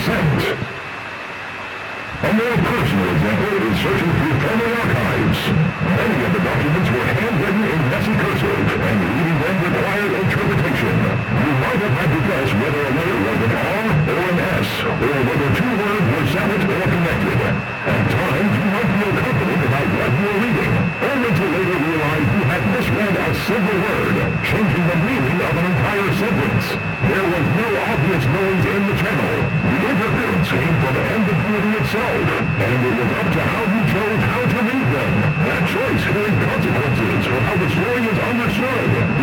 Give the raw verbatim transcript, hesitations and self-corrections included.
consent. A more personal example is searching through family archives. Many of the documents were handwritten in messy cursive, and reading them required interpretation. You might have had to guess whether a letter was an R or an S, or whether two words were silent or connected. At times, you might feel confident about what you were reading, only to later realize you had misread a single word, changing the meaning of an entire sentence. There was no obvious noise in the channel. The interference came from ambiguity itself, and it was up to how you chose how to read them. That choice carried consequences for how the story is understood.